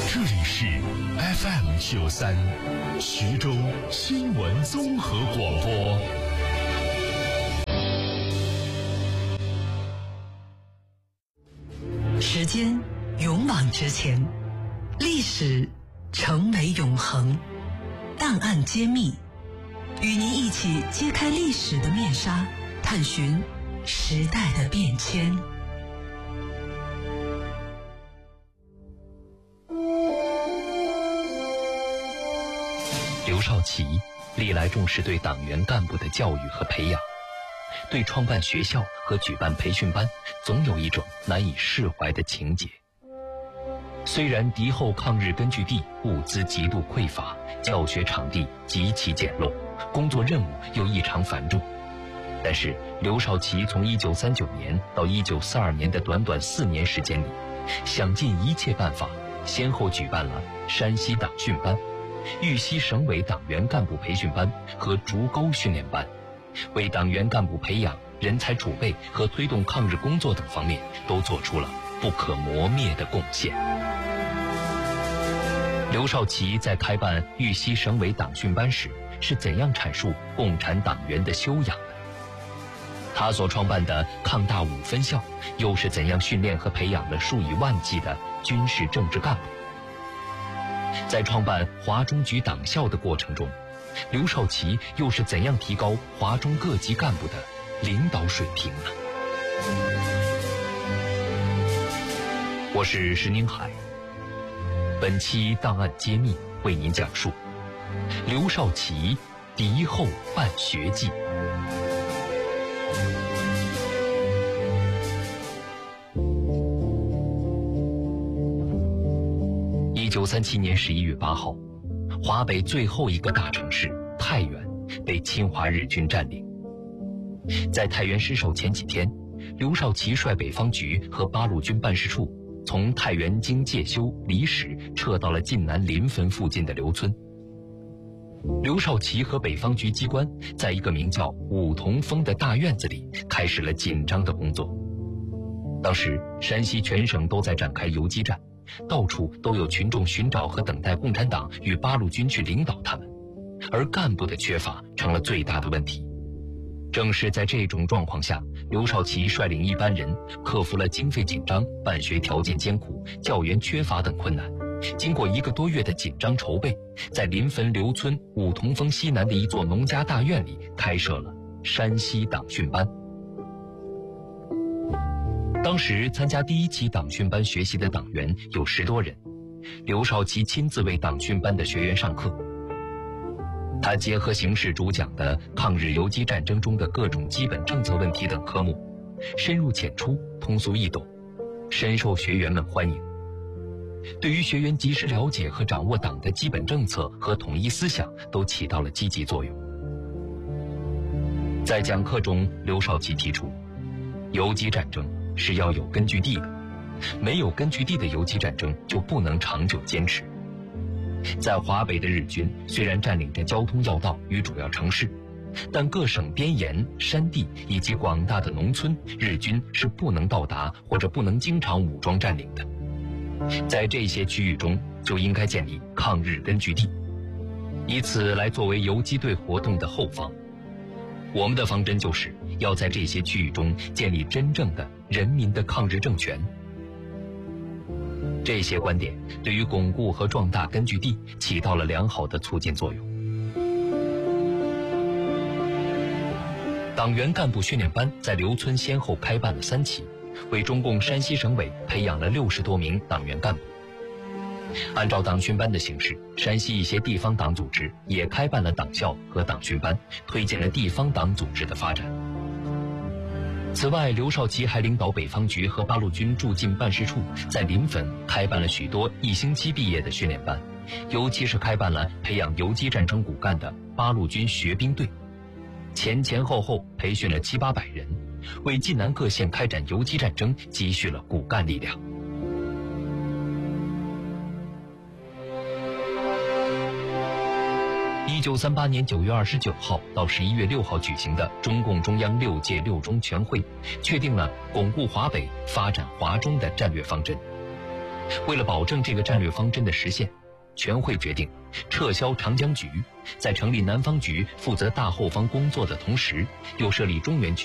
这里是 FM93 徐州新闻综合广播。 时间勇往直前，历史成为永恒，档案揭秘，与您一起揭开历史的面纱，探寻时代的变迁。 刘少奇历来重视对党员干部的教育和培养，对创办学校和举办培训班总有一种难以释怀的情结。虽然敌后抗日根据地物资极度匮乏，教学场地极其简陋，工作任务又异常繁重，但是刘少奇从1939年到1942年的短短4年时间里，想尽一切办法，先后举办了山西党训班、豫西省委党员干部培训班和竹沟训练班，为党员干部培养、人才储备和推动抗日工作等方面都做出了不可磨灭的贡献。刘少奇在开办豫西省委党训班时是怎样阐述共产党员的修养的？他所创办的抗大5分校又是怎样训练和培养了数以万计的军事政治干部？在创办华中局党校的过程中，刘少奇又是怎样提高华中各级干部的领导水平呢？我是石宁海，本期档案揭秘为您讲述刘少奇敌后办学记。1937年11月8号，华北最后一个大城市太原被侵华日军占领。在太原失守前几天，刘少奇率北方局和八路军办事处从太原经介休、离石撤到了晋南临汾附近的刘村。刘少奇和北方局机关在一个名叫武同峰的大院子里开始了紧张的工作。当时山西全省都在展开游击战，到处都有群众寻找和等待共产党与八路军去领导他们，而干部的缺乏成了最大的问题。正是在这种状况下，刘少奇率领一班人克服了经费紧张、办学条件艰苦、教员缺乏等困难，经过1个多月的紧张筹备，在临汾刘村武同峰西南的一座农家大院里开设了山西党训班。当时参加第1期党训班学习的党员有10多人，刘少奇亲自为党训班的学员上课。他结合形势主讲的抗日游击战争中的各种基本政策问题等科目，深入浅出，通俗易懂，深受学员们欢迎。对于学员及时了解和掌握党的基本政策和统一思想都起到了积极作用。在讲课中，刘少奇提出，游击战争是要有根据地的，没有根据地的游击战争就不能长久坚持。在华北的日军虽然占领着交通要道与主要城市，但各省边沿、山地以及广大的农村，日军是不能到达或者不能经常武装占领的。在这些区域中就应该建立抗日根据地，以此来作为游击队活动的后方。我们的方针就是要在这些区域中建立真正的人民的抗日政权。这些观点对于巩固和壮大根据地起到了良好的促进作用。党员干部训练班在刘村先后开办了3期，为中共山西省委培养了60多名党员干部。按照党训班的形式，山西一些地方党组织也开办了党校和党训班，推进了地方党组织的发展。此外，刘少奇还领导北方局和八路军驻晋办事处在临汾开办了许多1星期毕业的训练班，尤其是开办了培养游击战争骨干的八路军学兵队，前后培训了700、800人，为晋南各县开展游击战争积蓄了骨干力量。1938年9月29号到11月6号举行的中共中央6届6中全会，确定了巩固华北、发展华中的战略方针。 为了保证这个战略方针的实现，全会决定撤销长江局，在成立南方局负责大后方工作的同时，又设立中原局。